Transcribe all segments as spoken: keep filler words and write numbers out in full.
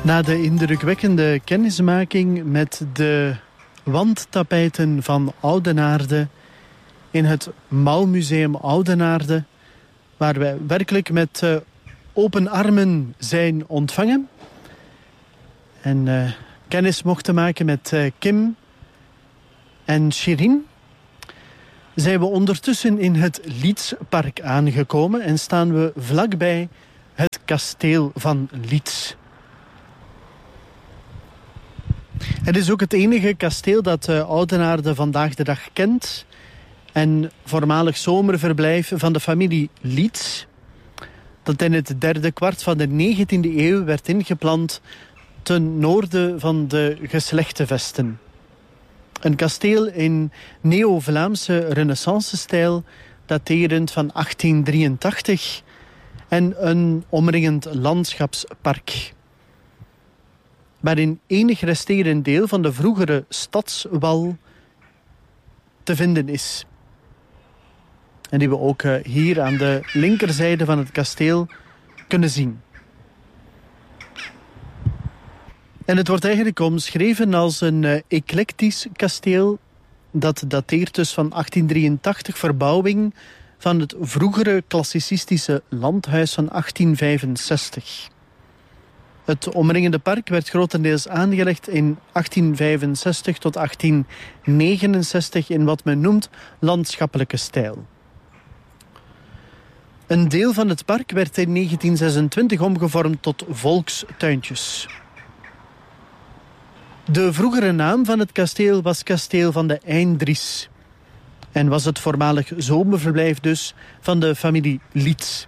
Na de indrukwekkende kennismaking met de wandtapijten van Oudenaarde in het Mouwmuseum Oudenaarde, waar wij werkelijk met uh, open armen zijn ontvangen en uh, kennis mochten maken met uh, Kim en Shirin, zijn we ondertussen in het Lietspark aangekomen en staan we vlakbij het kasteel van Liets. Het is ook het enige kasteel dat uh, Oudenaarde vandaag de dag kent en voormalig zomerverblijf van de familie Liets, dat in het derde kwart van de negentiende eeuw werd ingeplant ten noorden van de Geslechtenvesten. Een kasteel in neo-Vlaamse renaissance-stijl, daterend van achttien drieëntachtig, en een omringend landschapspark, waarin enig resterend deel van de vroegere stadswal te vinden is. En die we ook hier aan de linkerzijde van het kasteel kunnen zien. En het wordt eigenlijk omschreven als een uh, eclectisch kasteel. Dat dateert dus van achttien drieëntachtig, verbouwing van het vroegere klassicistische landhuis van achttien vijfenzestig. Het omringende park werd grotendeels aangelegd in achttien vijfenzestig tot achttien negenenzestig in wat men noemt landschappelijke stijl. Een deel van het park werd in negentien zesentwintig omgevormd tot volkstuintjes. De vroegere naam van het kasteel was Kasteel van de Eindries en was het voormalig zomerverblijf dus van de familie Liets.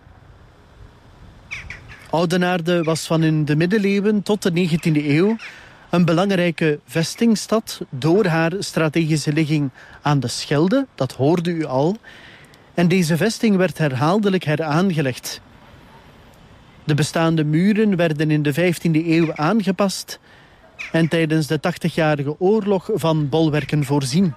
Oudenaarde was van in de middeleeuwen tot de negentiende eeuw een belangrijke vestingstad door haar strategische ligging aan de Schelde, dat hoorde u al. En deze vesting werd herhaaldelijk heraangelegd. De bestaande muren werden in de vijftiende eeuw aangepast en tijdens de tachtigjarige oorlog van bolwerken voorzien.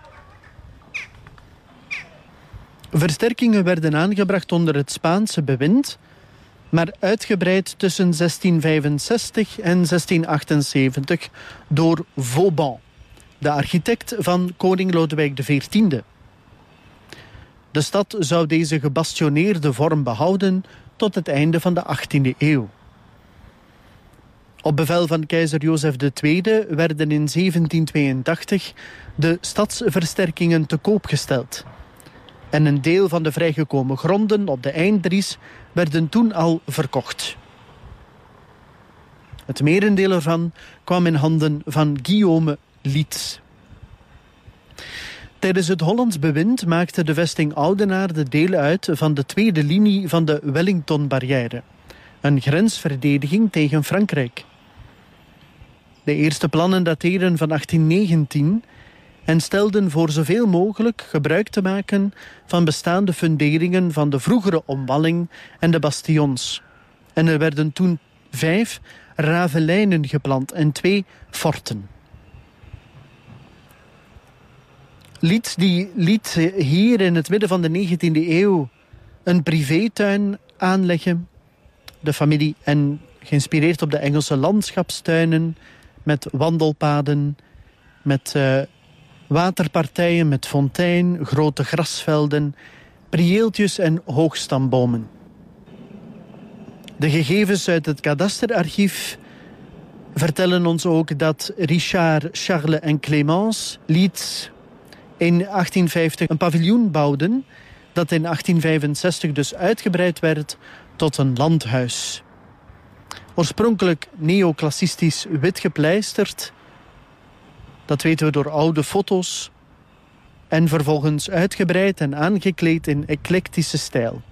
Versterkingen werden aangebracht onder het Spaanse bewind, maar uitgebreid tussen zestien vijfenzestig en zestien achtenzeventig door Vauban, de architect van koning Lodewijk de veertiende. De stad zou deze gebastioneerde vorm behouden tot het einde van de achttiende eeuw. Op bevel van keizer Jozef de Tweede werden in zeventien tweeëntachtig de stadsversterkingen te koop gesteld. En een deel van de vrijgekomen gronden op de Eindries werden toen al verkocht. Het merendeel ervan kwam in handen van Guillaume Liets. Tijdens het Hollands bewind maakte de vesting Oudenaarde deel uit van de tweede linie van de Wellington-barrière, een grensverdediging tegen Frankrijk. De eerste plannen dateren van achttien negentien en stelden voor zoveel mogelijk gebruik te maken van bestaande funderingen van de vroegere omwalling en de bastions. En er werden toen vijf ravelijnen geplant en twee forten. Liet, die liet hier in het midden van de negentiende eeuw een privétuin aanleggen, de familie, en geïnspireerd op de Engelse landschapstuinen, met wandelpaden, met uh, waterpartijen, met fontein, grote grasvelden, prieeltjes en hoogstambomen. De gegevens uit het kadasterarchief vertellen ons ook dat Richard, Charles en Clémence Liets in achttien vijftig een paviljoen bouwden, dat in achttien vijfenzestig dus uitgebreid werd tot een landhuis. Oorspronkelijk neoclassistisch wit gepleisterd, dat weten we door oude foto's, en vervolgens uitgebreid en aangekleed in eclectische stijl.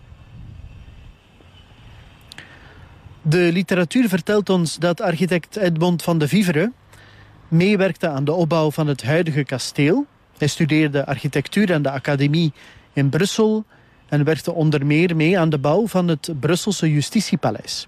De literatuur vertelt ons dat architect Edmond van de Vivre meewerkte aan de opbouw van het huidige kasteel. Hij studeerde architectuur aan de academie in Brussel en werkte onder meer mee aan de bouw van het Brusselse Justitiepaleis.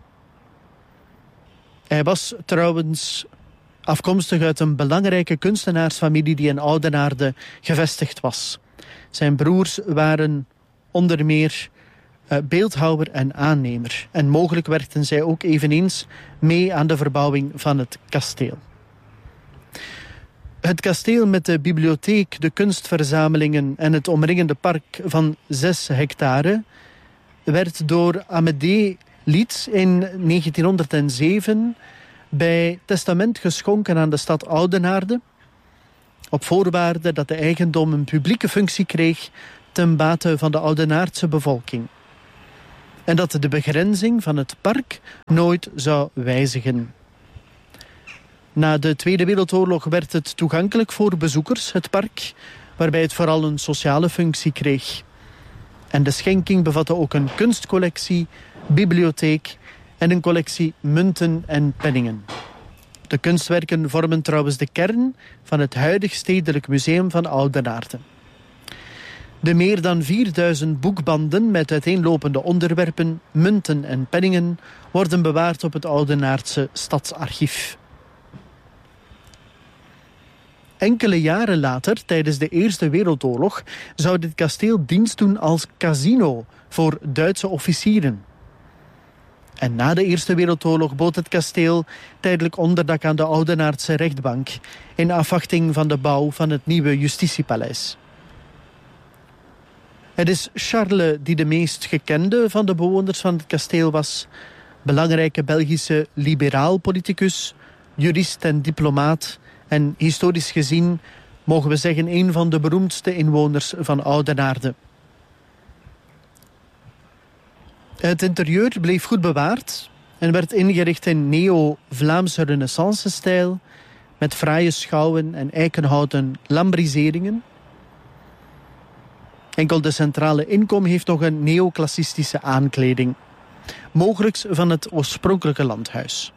Hij was trouwens afkomstig uit een belangrijke kunstenaarsfamilie die in Oudenaarde gevestigd was. Zijn broers waren onder meer uh, beeldhouwer en aannemer. En mogelijk werkten zij ook eveneens mee aan de verbouwing van het kasteel. Het kasteel met de bibliotheek, de kunstverzamelingen en het omringende park van zes hectare werd door Amédée Lietz in negentienhonderdzeven bij testament geschonken aan de stad Oudenaarde, op voorwaarde dat de eigendom een publieke functie kreeg ten bate van de Oudenaardse bevolking. En dat de begrenzing van het park nooit zou wijzigen. Na de Tweede Wereldoorlog werd het toegankelijk voor bezoekers, het park, waarbij het vooral een sociale functie kreeg. En de schenking bevatte ook een kunstcollectie, bibliotheek en een collectie munten en penningen. De kunstwerken vormen trouwens de kern van het huidig Stedelijk Museum van Oudenaarde. De meer dan vierduizend boekbanden met uiteenlopende onderwerpen, munten en penningen worden bewaard op het Oudenaardse stadsarchief. Enkele jaren later, tijdens de Eerste Wereldoorlog, zou dit kasteel dienst doen als casino voor Duitse officieren. En na de Eerste Wereldoorlog bood het kasteel tijdelijk onderdak aan de Oudenaardse rechtbank in afwachting van de bouw van het nieuwe justitiepaleis. Het is Charles die de meest gekende van de bewoners van het kasteel was. Belangrijke Belgische liberaal politicus, jurist en diplomaat en historisch gezien mogen we zeggen een van de beroemdste inwoners van Oudenaarde. Het interieur bleef goed bewaard en werd ingericht in neo-Vlaamse renaissance-stijl met fraaie schouwen en eikenhouten lambriseringen. Enkel de centrale inkom heeft nog een neoclassistische aankleding, mogelijk van het oorspronkelijke landhuis.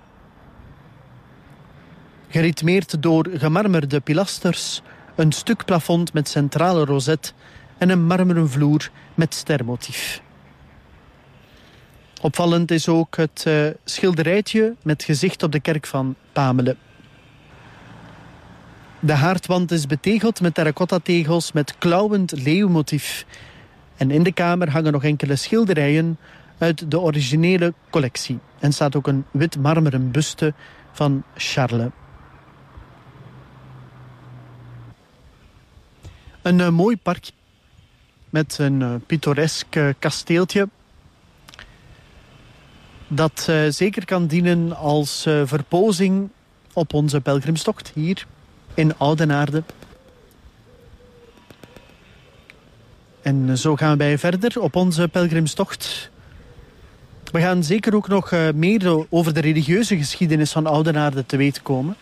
Geritmeerd door gemarmerde pilasters, een stuk plafond met centrale rozet en een marmeren vloer met stermotief. Opvallend is ook het uh, schilderijtje met gezicht op de kerk van Pamelen. De haardwand is betegeld met terracotta-tegels met klauwend leeuwmotief. En in de kamer hangen nog enkele schilderijen uit de originele collectie. En staat ook een wit marmeren buste van Charles. Een uh, mooi park met een uh, pittoresk uh, kasteeltje dat uh, zeker kan dienen als uh, verpozing op onze pelgrimstocht hier in Oudenaarde. En uh, zo gaan wij verder op onze pelgrimstocht. We gaan zeker ook nog uh, meer over de religieuze geschiedenis van Oudenaarde te weten komen.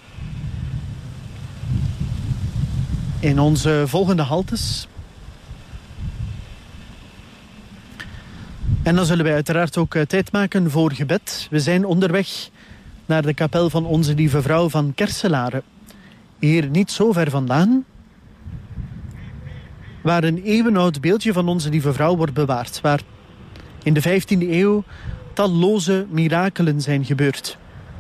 In onze volgende haltes. En dan zullen wij uiteraard ook uh, tijd maken voor gebed. We zijn onderweg naar de kapel van Onze Lieve Vrouw van Kerselare. Hier niet zo ver vandaan, waar een eeuwenoud beeldje van Onze Lieve Vrouw wordt bewaard. Waar in de vijftiende eeuw talloze mirakelen zijn gebeurd.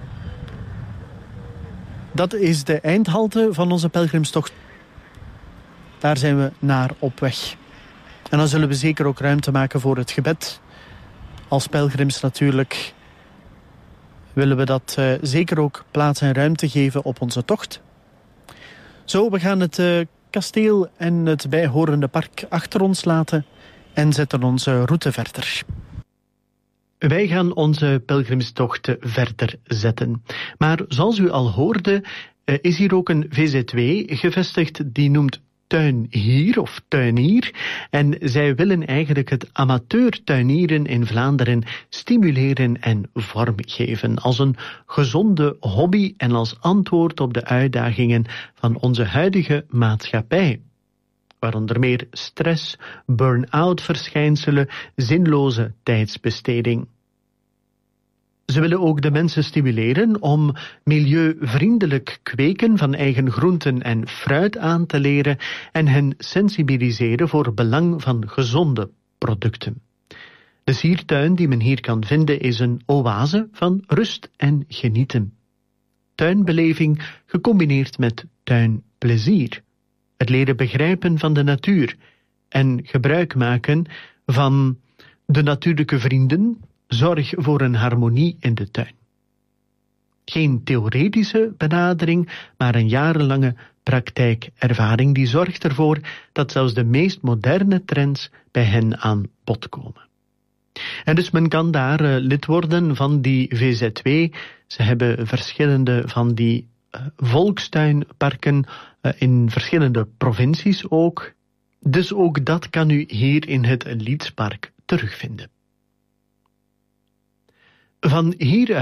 Dat is de eindhalte van onze pelgrimstocht. Daar zijn we naar op weg. En dan zullen we zeker ook ruimte maken voor het gebed. Als pelgrims natuurlijk willen we dat uh, zeker ook plaats en ruimte geven op onze tocht. Zo, we gaan het uh, kasteel en het bijhorende park achter ons laten en zetten onze route verder. Wij gaan onze pelgrimstocht verder zetten. Maar zoals u al hoorde, uh, is hier ook een V Z W gevestigd die noemt Tuinhier of Tuinier. En zij willen eigenlijk het amateurtuinieren in Vlaanderen stimuleren en vormgeven. Als een gezonde hobby en als antwoord op de uitdagingen van onze huidige maatschappij. Waaronder meer stress, burn-out verschijnselen, zinloze tijdsbesteding. Ze willen ook de mensen stimuleren om milieuvriendelijk kweken van eigen groenten en fruit aan te leren en hen sensibiliseren voor het belang van gezonde producten. De siertuin die men hier kan vinden is een oase van rust en genieten. Tuinbeleving gecombineerd met tuinplezier. Het leren begrijpen van de natuur en gebruik maken van De natuurlijke vrienden, zorg voor een harmonie in de tuin. Geen theoretische benadering, maar een jarenlange praktijkervaring die zorgt ervoor dat zelfs de meest moderne trends bij hen aan bod komen. En dus men kan daar uh, lid worden van die V Z W. Ze hebben verschillende van die uh, volkstuinparken uh, in verschillende provincies ook. Dus ook dat kan u hier in het Lietspark terugvinden. Van hier